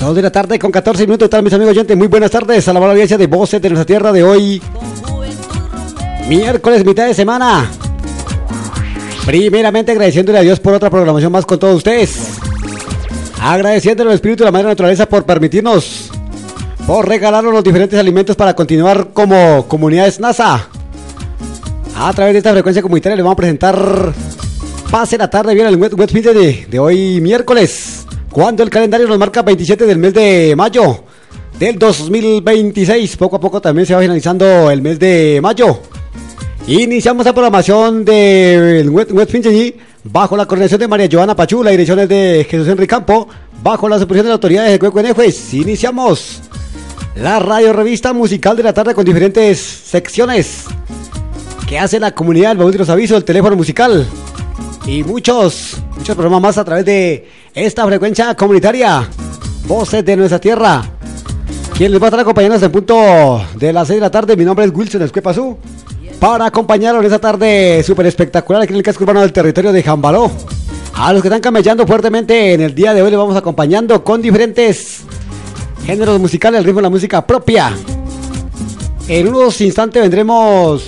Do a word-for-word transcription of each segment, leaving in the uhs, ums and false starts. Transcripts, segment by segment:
dos de la tarde con catorce minutos. ¿Qué tal, mis amigos oyentes? Muy buenas tardes a la audiencia de Voces de nuestra tierra de hoy. Miércoles, mitad de semana. Primeramente agradeciéndole a Dios por otra programación más con todos ustedes. Agradeciéndole al Espíritu de la Madre Naturaleza por permitirnos, por regalarnos los diferentes alimentos para continuar como comunidades NASA. A través de esta frecuencia comunitaria les vamos a presentar Pase la tarde bien el web, web de, de hoy miércoles, cuando el calendario nos marca veintisiete del mes de mayo del dos mil veintiséis. Poco a poco también se va finalizando el mes de mayo. Iniciamos la programación del web, web bajo la coordinación de María Joana Pachú, la dirección es de Jesús Henry Campo, bajo la supervisión de las autoridades de Cuecuenejuez. Iniciamos la radio revista musical de la tarde con diferentes secciones que hace la comunidad, el baúl de los avisos, el teléfono musical y muchos, muchos programas más a través de esta frecuencia comunitaria, Voces de nuestra tierra. Quien les va a estar acompañando hasta el punto de las seis de la tarde, mi nombre es Wilson Escuepazú, para acompañarlos en esta tarde súper espectacular aquí en el casco urbano del territorio de Jambaló. A los que están camellando fuertemente en el día de hoy les vamos acompañando con diferentes géneros musicales, el ritmo de la música propia. En unos instantes vendremos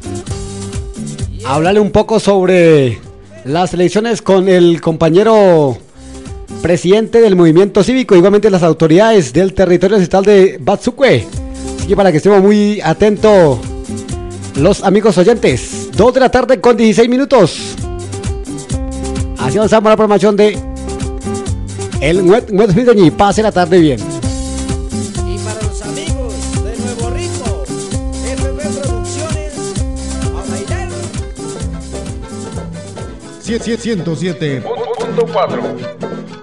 a hablarle un poco sobre las elecciones con el compañero presidente del movimiento cívico, igualmente las autoridades del territorio ancestral de Batsuque. Así que para que estemos muy atentos los amigos oyentes, dos de la tarde con dieciséis minutos. Así avanzamos la programación de el Web Web Pase la tarde bien. Y para los amigos de Nuevo Ritmo, F B Producciones, a bailar. ciento siete punto cuatro.